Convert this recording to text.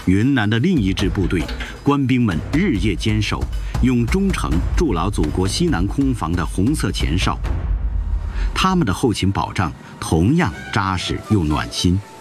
云南的另一支部队，官兵们日夜坚守，用忠诚筑牢祖国西南空防的红色前哨。他们的后勤保障同样扎实又暖心。